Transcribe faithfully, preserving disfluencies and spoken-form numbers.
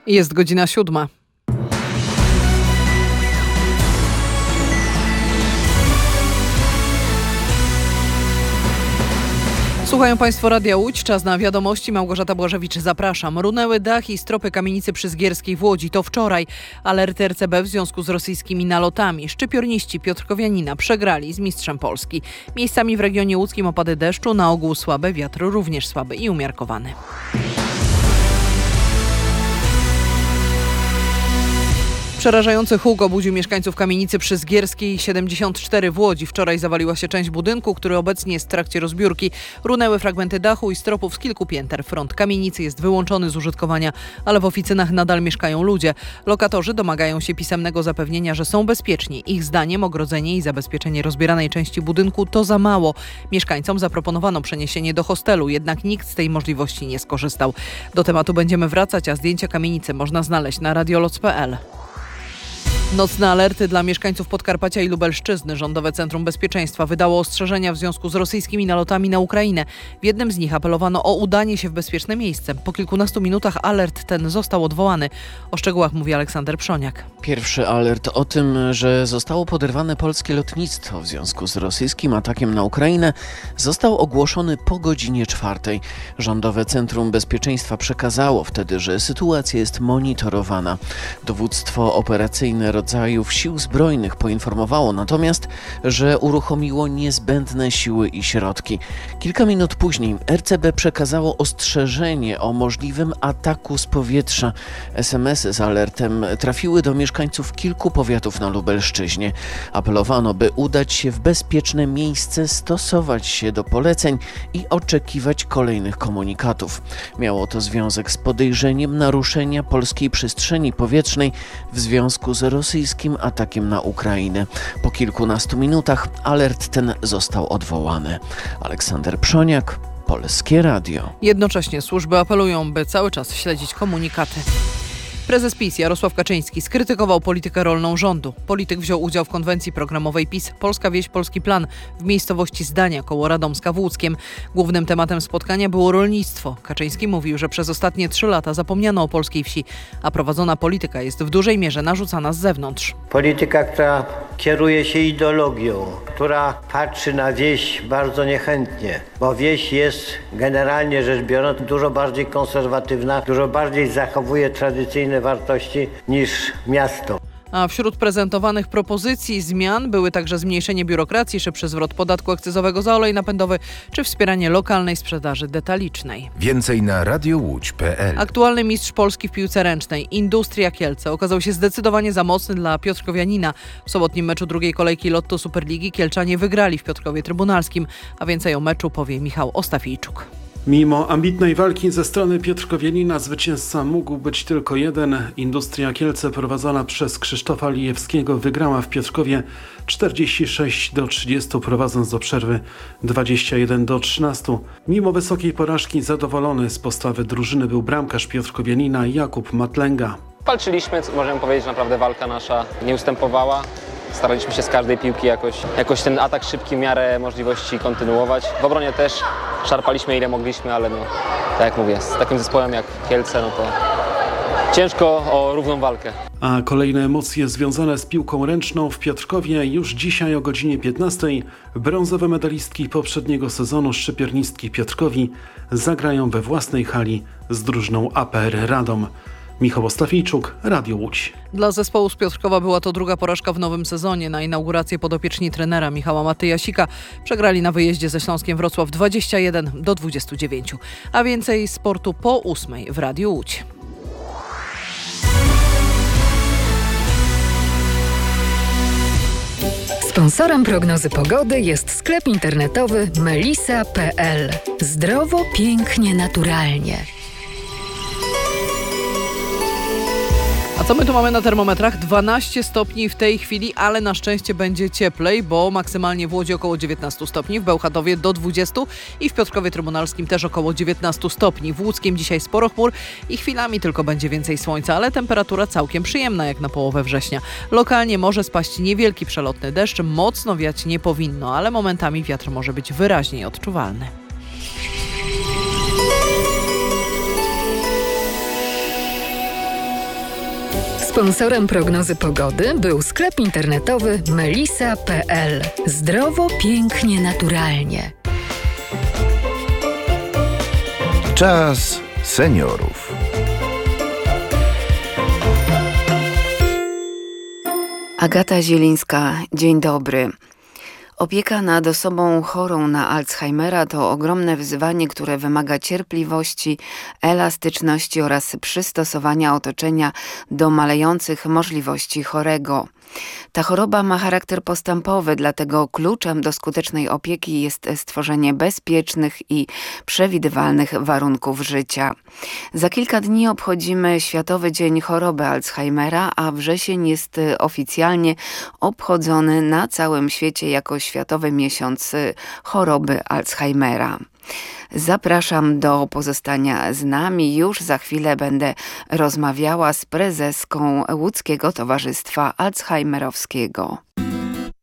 Jest godzina siódma. Słuchają Państwo Radia Łódź. Czas na wiadomości. Małgorzata Błażewicz, zapraszam. Runęły dachy i stropy kamienicy Przyzgierskiej w Łodzi. To wczoraj. Alerty R C B w związku z rosyjskimi nalotami. Szczypiorniści piotrkowianina przegrali z mistrzem Polski. Miejscami w regionie łódzkim opady deszczu, na ogół słabe, wiatr również słaby i umiarkowany. Przerażający huk obudził mieszkańców kamienicy Przyzgierskiej siedemdziesiąt cztery w Łodzi. Wczoraj zawaliła się część budynku, który obecnie jest w trakcie rozbiórki. Runęły fragmenty dachu i stropów z kilku pięter. Front kamienicy jest wyłączony z użytkowania, ale w oficynach nadal mieszkają ludzie. Lokatorzy domagają się pisemnego zapewnienia, że są bezpieczni. Ich zdaniem ogrodzenie i zabezpieczenie rozbieranej części budynku to za mało. Mieszkańcom zaproponowano przeniesienie do hostelu, jednak nikt z tej możliwości nie skorzystał. Do tematu będziemy wracać, a zdjęcia kamienicy można znaleźć na radioloc kropka p l. Nocne alerty dla mieszkańców Podkarpacia i Lubelszczyzny. Rządowe Centrum Bezpieczeństwa wydało ostrzeżenia w związku z rosyjskimi nalotami na Ukrainę. W jednym z nich apelowano o udanie się w bezpieczne miejsce. Po kilkunastu minutach alert ten został odwołany. O szczegółach mówi Aleksander Przoniak. Pierwszy alert o tym, że zostało poderwane polskie lotnictwo w związku z rosyjskim atakiem na Ukrainę, został ogłoszony po godzinie czwartej. Rządowe Centrum Bezpieczeństwa przekazało wtedy, że sytuacja jest monitorowana. Dowództwo operacyjne rodzajów sił zbrojnych poinformowało natomiast, że uruchomiło niezbędne siły i środki. Kilka minut później R C B przekazało ostrzeżenie o możliwym ataku z powietrza. es em esy z alertem trafiły do mieszkańców kilku powiatów na Lubelszczyźnie. Apelowano, by udać się w bezpieczne miejsce, stosować się do poleceń i oczekiwać kolejnych komunikatów. Miało to związek z podejrzeniem naruszenia polskiej przestrzeni powietrznej w związku z rosyjskim atakiem na Ukrainę. Po kilkunastu minutach alert ten został odwołany. Aleksander Przoniak, Polskie Radio. Jednocześnie służby apelują, by cały czas śledzić komunikaty. Prezes PiS Jarosław Kaczyński skrytykował politykę rolną rządu. Polityk wziął udział w konwencji programowej PiS Polska Wieś, Polski Plan w miejscowości Zdania koło Radomska w Łódzkiem. Głównym tematem spotkania było rolnictwo. Kaczyński mówił, że przez ostatnie trzy lata zapomniano o polskiej wsi, a prowadzona polityka jest w dużej mierze narzucana z zewnątrz. Polityka, która kieruje się ideologią, która patrzy na wieś bardzo niechętnie, bo wieś jest generalnie rzecz biorąc dużo bardziej konserwatywna, dużo bardziej zachowuje tradycyjne wartości niż miasto. A wśród prezentowanych propozycji zmian były także zmniejszenie biurokracji, szybszy zwrot podatku akcyzowego za olej napędowy czy wspieranie lokalnej sprzedaży detalicznej. Więcej na radiowódź kropka p l. Aktualny mistrz Polski w piłce ręcznej Industria Kielce okazał się zdecydowanie za mocny dla piotrkowianina. W sobotnim meczu drugiej kolejki Lotto Superligi Kielczanie wygrali w Piotrkowie Trybunalskim, a więcej o meczu powie Michał Ostafijczuk. Mimo ambitnej walki ze strony piotrkowianina zwycięzca mógł być tylko jeden. Industria Kielce prowadzona przez Krzysztofa Lijewskiego wygrała w Piotrkowie czterdzieści sześć do trzydziestu, prowadząc do przerwy dwadzieścia jeden do trzynastu. Mimo wysokiej porażki zadowolony z postawy drużyny był bramkarz piotrkowianina Jakub Matlęga. Walczyliśmy, możemy powiedzieć, że naprawdę walka nasza nie ustępowała. Staraliśmy się z każdej piłki jakoś, jakoś ten atak szybki w miarę możliwości kontynuować. W obronie też szarpaliśmy ile mogliśmy, ale no, tak jak mówię, z takim zespołem jak Kielce, no to ciężko o równą walkę. A kolejne emocje związane z piłką ręczną w Piotrkowie już dzisiaj o godzinie piętnastej. Brązowe medalistki poprzedniego sezonu szczypiornistki Piotrkowi zagrają we własnej hali z drużyną A P R Radom. Michał Ostafijczuk, Radio Łódź. Dla zespołu z Piotrkowa była to druga porażka w nowym sezonie. Na inaugurację podopieczni trenera Michała Matyjasika przegrali na wyjeździe ze Śląskiem Wrocław dwadzieścia jeden do dwudziestu dziewięciu. A więcej sportu po ósmej w Radiu Łódź. Sponsorem prognozy pogody jest sklep internetowy melisa kropka p l. Zdrowo, pięknie, naturalnie. A co my tu mamy na termometrach? dwanaście stopni w tej chwili, ale na szczęście będzie cieplej, bo maksymalnie w Łodzi około dziewiętnaście stopni, w Bełchatowie do dwudziestu i w Piotrkowie Trybunalskim też około dziewiętnaście stopni. W Łódzkiem dzisiaj sporo chmur i chwilami tylko będzie więcej słońca, ale temperatura całkiem przyjemna jak na połowę września. Lokalnie może spaść niewielki przelotny deszcz, mocno wiać nie powinno, ale momentami wiatr może być wyraźniej odczuwalny. Sponsorem prognozy pogody był sklep internetowy melisa kropka pe el. Zdrowo, pięknie, naturalnie. Czas seniorów. Agata Zielińska, dzień dobry. Opieka nad osobą chorą na Alzheimera to ogromne wyzwanie, które wymaga cierpliwości, elastyczności oraz przystosowania otoczenia do malejących możliwości chorego. Ta choroba ma charakter postępowy, dlatego kluczem do skutecznej opieki jest stworzenie bezpiecznych i przewidywalnych warunków życia. Za kilka dni obchodzimy Światowy Dzień Choroby Alzheimera, a wrzesień jest oficjalnie obchodzony na całym świecie jako Światowy Miesiąc Choroby Alzheimera. Zapraszam do pozostania z nami. Już za chwilę będę rozmawiała z prezeską Łódzkiego Towarzystwa Alzheimerowskiego.